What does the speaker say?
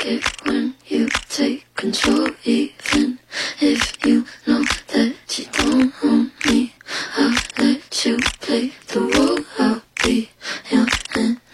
it when you take control, even if you know that you don't own me. I'll let you play the role.